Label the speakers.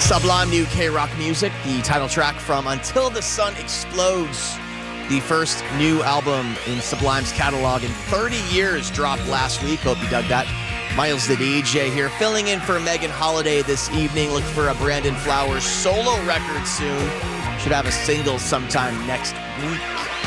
Speaker 1: Sublime new K-Rock music, the title track from Until the Sun Explodes, the first new album in Sublime's catalog in 30 years, dropped last week. Hope you dug that. Miles the DJ here, filling in for Megan Holiday this evening. Look for a Brandon Flowers solo record soon. Should have a single sometime next week.